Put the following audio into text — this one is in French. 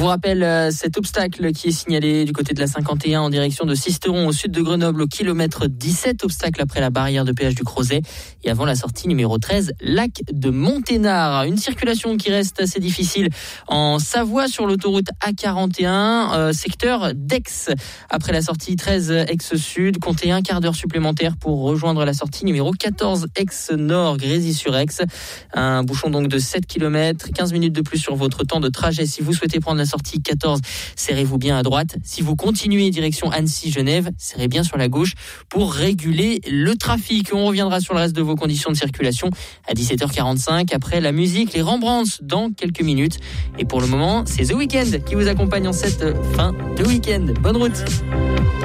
vous rappelle cet obstacle qui est signalé du côté de la 51 en direction de Sisteron au sud de Grenoble au kilomètre 17, obstacle après la barrière de péage du Crozet et avant la sortie numéro 13, lac de Monténard. Une circulation qui reste assez difficile en Savoie sur l'autoroute A41, secteur d'Aix. Après la sortie 13 Aix-Sud, comptez un quart d'heure supplémentaire pour rejoindre la sortie numéro 14 Aix-Nord, Grésy-sur-Aix. Un bouchon donc de 7 km, 15 minutes de plus sur votre temps de trajet. Si vous souhaitez prendre la sortie 14, serrez-vous bien à droite. Si vous continuez direction Annecy-Genève, serrez bien sur la gauche pour réguler le trafic. On reviendra sur le reste de vos conditions de circulation à 17h45 après la musique, les Rembrandts dans quelques minutes. Et pour le moment, c'est The Weeknd qui vous accompagne en cette fin de week-end. Bonne route.